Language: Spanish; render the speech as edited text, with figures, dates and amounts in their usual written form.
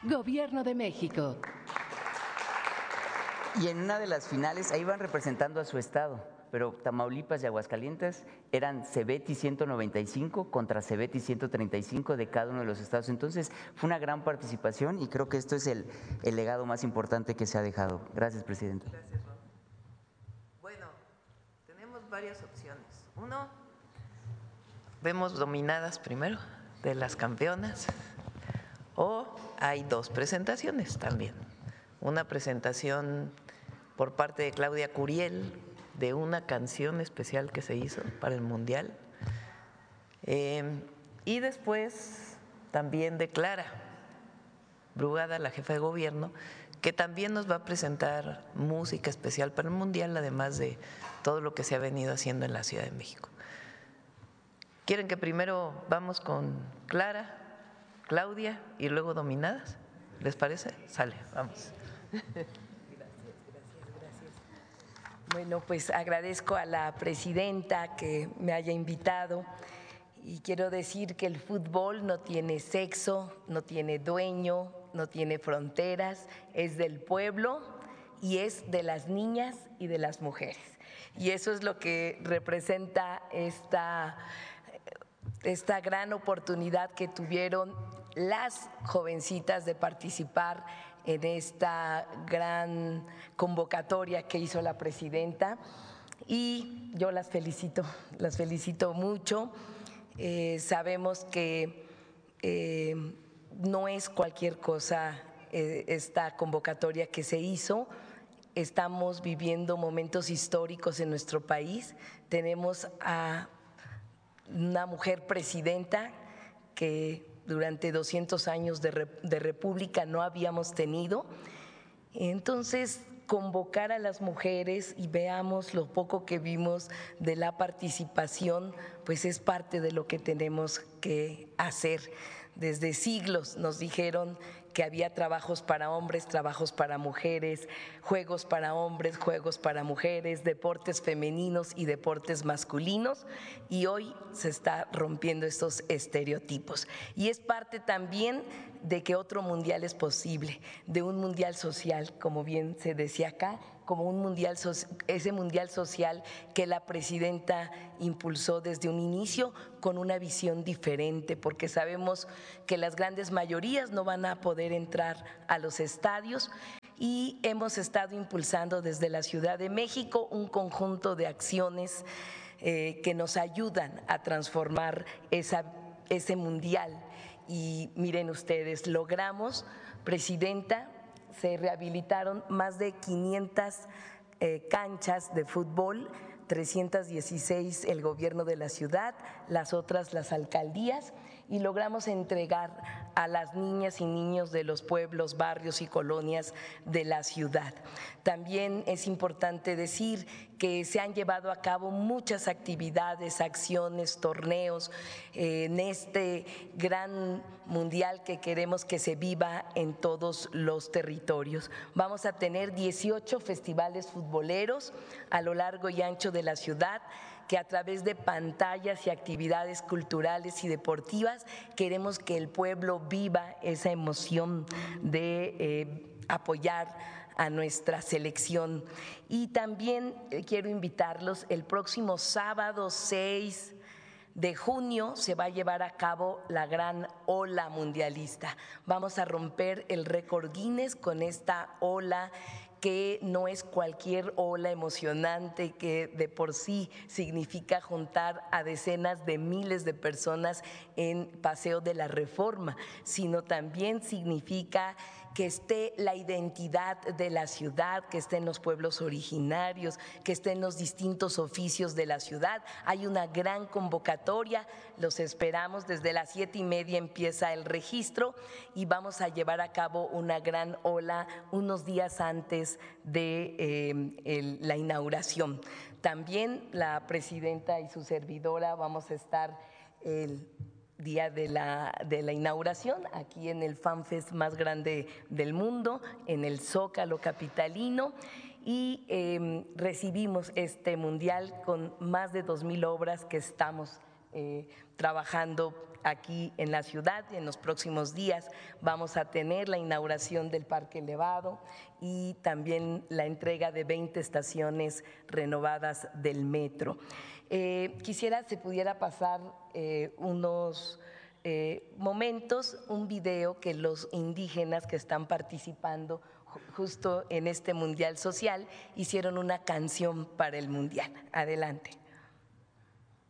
Gobierno de México. Y en una de las finales, ahí van representando a su estado, pero Tamaulipas y Aguascalientes eran Cebeti 195 contra Cebeti 135 de cada uno de los estados. Entonces, fue una gran participación y creo que esto es el legado más importante que se ha dejado. Gracias, presidente. Gracias, Ron. Bueno, tenemos varias opciones. Uno, vemos dominadas primero de las campeonas, o hay dos presentaciones también. Una presentación por parte de Claudia Curiel de una canción especial que se hizo para el Mundial, y después también de Clara Brugada, la jefa de gobierno, que también nos va a presentar música especial para el Mundial, además de todo lo que se ha venido haciendo en la Ciudad de México. ¿Quieren que primero vamos con Clara, Claudia y luego dominadas? ¿Les parece? Sale, vamos. Gracias. Bueno, pues agradezco a la presidenta que me haya invitado y quiero decir que el fútbol no tiene sexo, no tiene dueño, no tiene fronteras, es del pueblo y es de las niñas y de las mujeres. Y eso es lo que representa esta gran oportunidad que tuvieron las jovencitas de participar en esta gran convocatoria que hizo la presidenta, y yo las felicito mucho. Sabemos que no es cualquier cosa esta convocatoria que se hizo. Estamos viviendo momentos históricos en nuestro país. Tenemos a una mujer presidenta que durante 200 años de república no habíamos tenido. Entonces, convocar a las mujeres y veamos lo poco que vimos de la participación, pues es parte de lo que tenemos que hacer. Desde siglos nos dijeron que había trabajos para hombres, trabajos para mujeres, juegos para hombres, juegos para mujeres, deportes femeninos y deportes masculinos, y hoy se está rompiendo estos estereotipos. Y es parte también de que otro mundial es posible, de un mundial social, como bien se decía acá, como un mundial, ese mundial social que la presidenta impulsó desde un inicio con una visión diferente, porque sabemos que las grandes mayorías no van a poder entrar a los estadios, y hemos estado impulsando desde la Ciudad de México un conjunto de acciones que nos ayudan a transformar ese mundial. Y miren ustedes, logramos, presidenta, se rehabilitaron más de 500 canchas de fútbol, 316 el gobierno de la ciudad, las otras las alcaldías, y logramos entregar a las niñas y niños de los pueblos, barrios y colonias de la ciudad. También es importante decir que se han llevado a cabo muchas actividades, acciones, torneos en este gran mundial que queremos que se viva en todos los territorios. Vamos a tener 18 festivales futboleros a lo largo y ancho de la ciudad, que a través de pantallas y actividades culturales y deportivas queremos que el pueblo viva esa emoción de apoyar a nuestra selección. Y también quiero invitarlos, el próximo sábado 6 de junio se va a llevar a cabo la gran ola mundialista. Vamos a romper el récord Guinness con esta ola, que no es cualquier ola emocionante que de por sí significa juntar a decenas de miles de personas en Paseo de la Reforma, sino también significa que esté la identidad de la ciudad, que esté en los pueblos originarios, que esté en los distintos oficios de la ciudad. Hay una gran convocatoria, los esperamos, desde las 7:30 empieza el registro y vamos a llevar a cabo una gran ola unos días antes de la inauguración. También la presidenta y su servidora vamos a estar el día de la inauguración aquí en el FanFest más grande del mundo, en el Zócalo capitalino, y recibimos este mundial con más de 2,000 obras que estamos trabajando aquí en la ciudad. En los próximos días vamos a tener la inauguración del Parque Elevado y también la entrega de 20 estaciones renovadas del metro. Quisiera se pudiera pasar unos momentos, un video que los indígenas que están participando justo en este Mundial Social hicieron una canción para el Mundial. Adelante.